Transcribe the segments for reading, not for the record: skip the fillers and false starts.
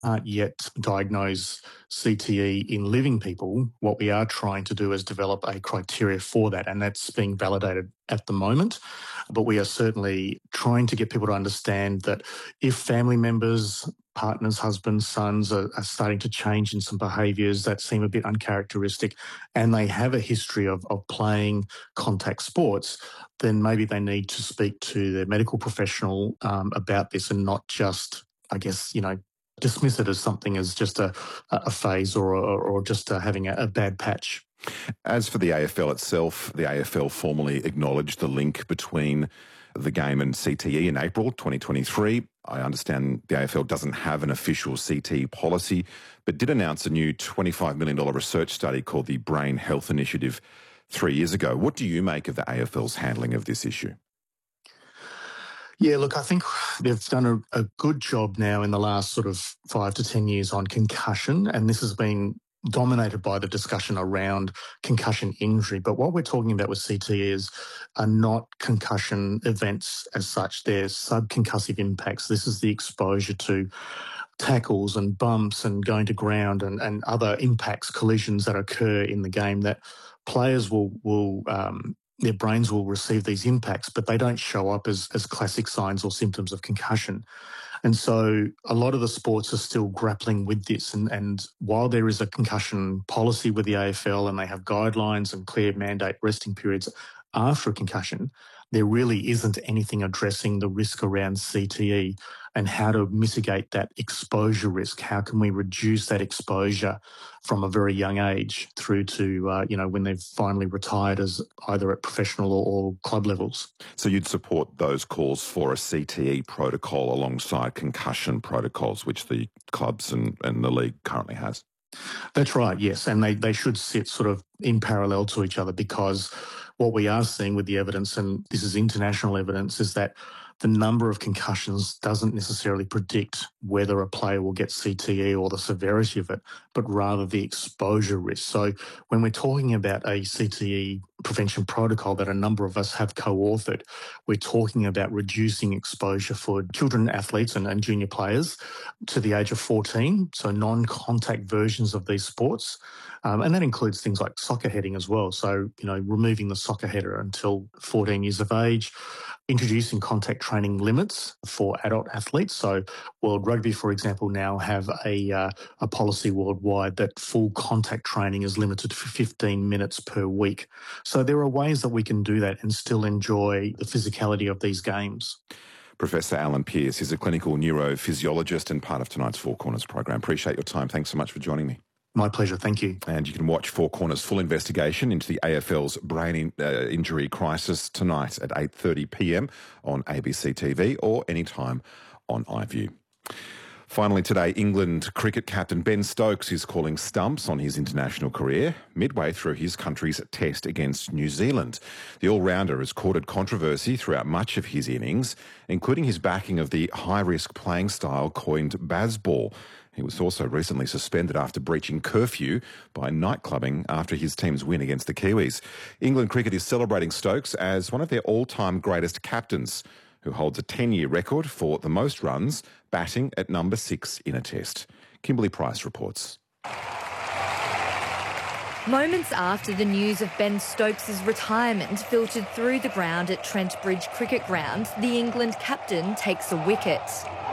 can't yet diagnose CTE in living people. What we are trying to do is develop a criteria for that, and that's being validated at the moment. But we are certainly trying to get people to understand that if family members, partners, husbands, sons are starting to change in some behaviours that seem a bit uncharacteristic, and they have a history of playing contact sports, then maybe they need to speak to their medical professional about this, and not just, I guess, dismiss it as something as just a phase or just having a bad patch. As for the AFL itself, the AFL formally acknowledged the link between the game and CTE in April 2023. I understand the AFL doesn't have an official CTE policy, but did announce a new $25 million research study called the Brain Health Initiative 3 years ago. What do you make of the AFL's handling of this issue? Yeah, look, I think they've done a good job now in the last sort of 5 to 10 years on concussion, and this has been dominated by the discussion around concussion injury. But what we're talking about with CTE are not concussion events as such. They're subconcussive impacts. This is the exposure to tackles and bumps and going to ground and other impacts, collisions that occur in the game that players will their brains will receive these impacts, but they don't show up as classic signs or symptoms of concussion. And so a lot of the sports are still grappling with this. And while there is a concussion policy with the AFL and they have guidelines and clear mandate resting periods after a concussion, there really isn't anything addressing the risk around CTE and how to mitigate that exposure risk. How can we reduce that exposure from a very young age through to, when they've finally retired as either at professional or club levels? So you'd support those calls for a CTE protocol alongside concussion protocols, which the clubs and the league currently has? That's right, yes. And they should sit sort of in parallel to each other, because what we are seeing with the evidence, and this is international evidence, is that the number of concussions doesn't necessarily predict whether a player will get CTE or the severity of it, but rather the exposure risk. So when we're talking about a CTE prevention protocol that a number of us have co-authored, we're talking about reducing exposure for children athletes and junior players to the age of 14, so non-contact versions of these sports. And that includes things like soccer heading as well. So, removing the soccer header until 14 years of age, introducing contact training limits for adult athletes. So World Rugby, for example, now have a policy worldwide that full contact training is limited to 15 minutes per week. So there are ways that we can do that and still enjoy the physicality of these games. Professor Alan Pearce is a clinical neurophysiologist and part of tonight's Four Corners program. Appreciate your time. Thanks so much for joining me. My pleasure. Thank you. And you can watch Four Corners' full investigation into the AFL's brain injury crisis tonight at 8:30 p.m. on ABC TV or anytime on iView. Finally today, England cricket captain Ben Stokes is calling stumps on his international career midway through his country's test against New Zealand. The all-rounder has courted controversy throughout much of his innings, including his backing of the high-risk playing style coined Bazball. He was also recently suspended after breaching curfew by nightclubbing after his team's win against the Kiwis. England cricket is celebrating Stokes as one of their all-time greatest captains, who holds a 10-year record for the most runs, batting at number 6 in a test. Kimberly Price reports. Moments after the news of Ben Stokes' retirement filtered through the ground at Trent Bridge Cricket Ground, the England captain takes a wicket.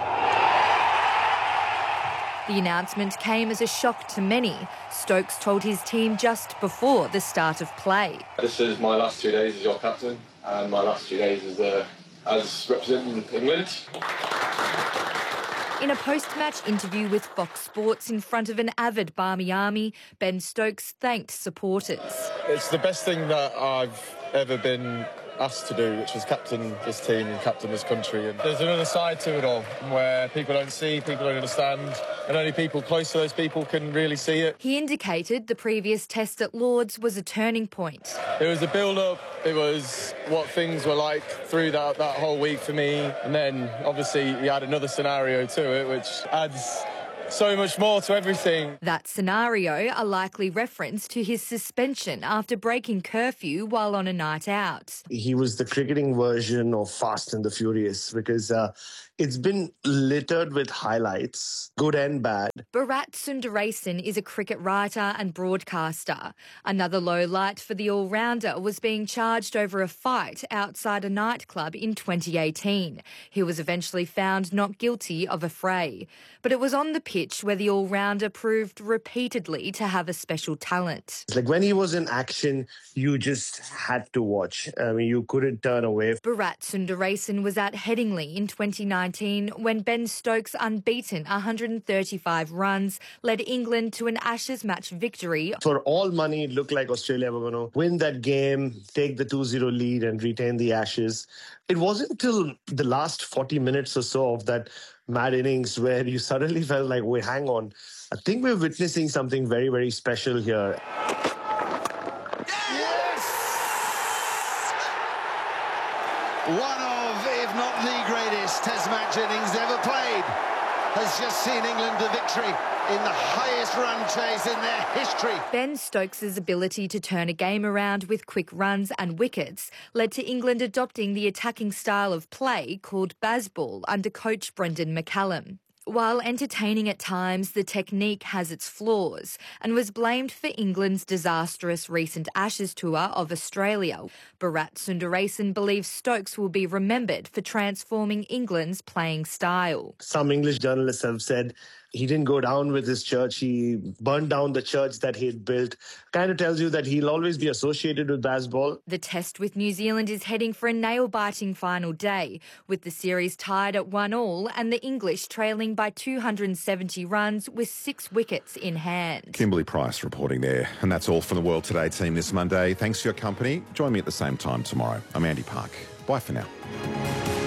The announcement came as a shock to many. Stokes told his team just before the start of play. This is my last 2 days as your captain and my last 2 days as representing England. In a post-match interview with Fox Sports in front of an avid Barmy army, Ben Stokes thanked supporters. It's the best thing that I've ever been asked to do, which was captain this team and captain this country. And there's another side to it all where people don't see, people don't understand, and only people close to those people can really see it. He indicated the previous test at Lords was a turning point. It was a build-up, it was what things were like through that whole week for me, and then obviously you add another scenario to it, which adds so much more to everything. That scenario a likely reference to his suspension after breaking curfew while on a night out. He was the cricketing version of Fast and the Furious because it's been littered with highlights, good and bad. Bharat Sundaresan is a cricket writer and broadcaster. Another low light for the all-rounder was being charged over a fight outside a nightclub in 2018. He was eventually found not guilty of a fray. But it was on the pitch where the all-rounder proved repeatedly to have a special talent. It's like when he was in action, you just had to watch. I mean, you couldn't turn away. Bharat Sundaresan was at Headingley in 2019 when Ben Stokes' unbeaten 135 runs led England to an Ashes match victory. For all money, it looked like Australia were going to win that game, take the 2-0 lead and retain the Ashes. It wasn't until the last 40 minutes or so of that mad innings where you suddenly felt like, wait, hang on. I think we're witnessing something very, very special here. Yes! One of, if not the greatest Test match innings ever played, has just seen England to victory in the highest run chase in their history. Ben Stokes' ability to turn a game around with quick runs and wickets led to England adopting the attacking style of play called Bazball under coach Brendan McCallum. While entertaining at times, the technique has its flaws and was blamed for England's disastrous recent Ashes tour of Australia. Bharat Sundaresan believes Stokes will be remembered for transforming England's playing style. Some English journalists have said he didn't go down with his church. He burned down the church that he had built. Kind of tells you that he'll always be associated with Bazball. The test with New Zealand is heading for a nail-biting final day, with the series tied at 1-1 and the English trailing by 270 runs with 6 wickets in hand. Kimberly Price reporting there. And that's all from the World Today team this Monday. Thanks for your company. Join me at the same time tomorrow. I'm Andy Park. Bye for now.